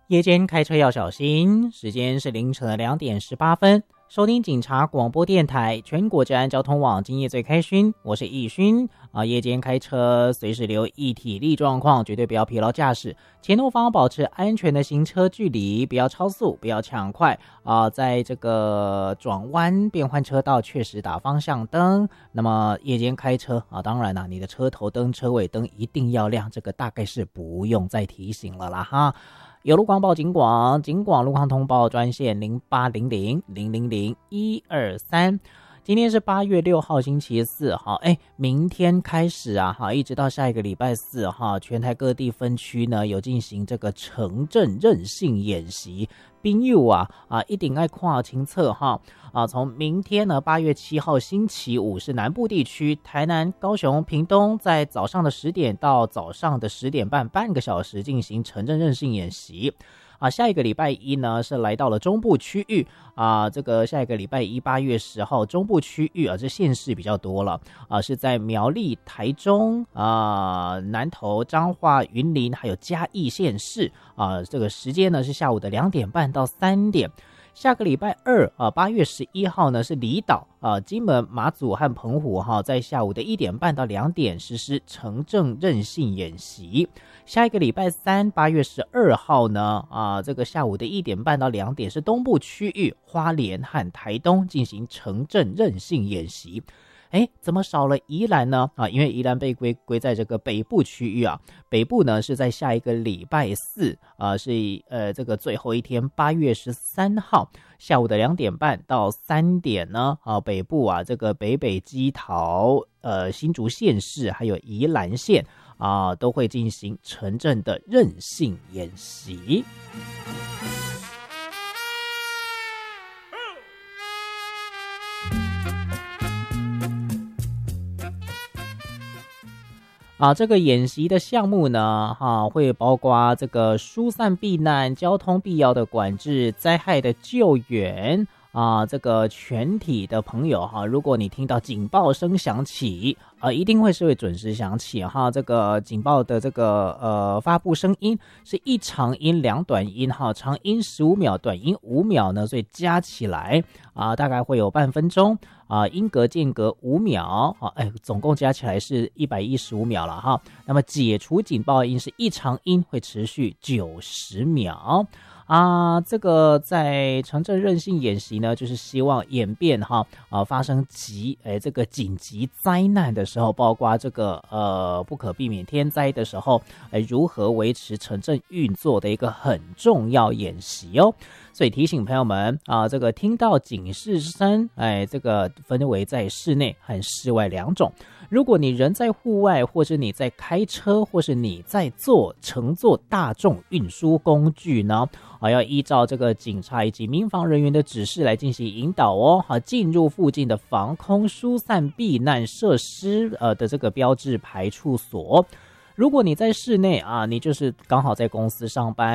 夜间开车要小心，时间是凌晨的2点18分。收听警察广播电台全国治安交通网，今夜最开勋，我是易勋夜间开车随时留意体力状况，绝对不要疲劳驾驶，前后方保持安全的行车距离，不要超速，不要抢快在这个转弯变换车道确实打方向灯。那么夜间开车当然你的车头灯车尾灯一定要亮，这个大概是不用再提醒了啦哈。有路况报警广路况通报专线0800000123。今天是8月6号星期四明天开始一直到下一个礼拜四全台各地分区呢有进行这个城镇韧性演习，朋友一定要看清楚从明天呢8月7号星期五是南部地区台南、高雄、屏东在早上的10点到早上的10点半半个小时进行城镇韧性演习。下一个礼拜一呢是来到了中部区域这个下一个礼拜一8月10号中部区域这县市比较多了是在苗栗、台中南投、彰化、云林还有嘉义县市这个时间呢是下午的2点半到3点。下个礼拜二8月11号呢是离岛金门、马祖和澎湖在下午的1点半到2点实施城镇韧性演习。下一个礼拜三8月12号呢这个下午的1点半到2点是东部区域花莲和台东进行城镇韧性演习。怎么少了宜兰呢因为宜兰被归在这个北部区域北部呢是在下一个礼拜四是这个最后一天8月13号下午的2点半到3点呢北部这个北基桃新竹县市还有宜兰县都会进行城镇的韧性演习。这个演习的项目呢会包括这个疏散避难、交通必要的管制、灾害的救援这个全体的朋友如果你听到警报声响起一定会准时响起这个警报的这个发布声音是1长音2短音长音15秒，短音5秒呢，所以加起来大概会有半分钟音格间隔5秒总共加起来是115秒了那么解除警报音是1长音会持续90秒这个在城镇韧性演习呢，就是希望演变发生这个紧急灾难的时候，包括这个不可避免天灾的时候如何维持城镇运作的一个很重要演习哦。所以提醒朋友们这个听到警示声这个分为在室内和室外2种。如果你人在户外，或是你在开车，或是你在乘坐大众运输工具呢要依照这个警察以及民防人员的指示来进行引导进入附近的防空疏散避难设施的这个标志排处所。如果你在室内你就是刚好在公司上班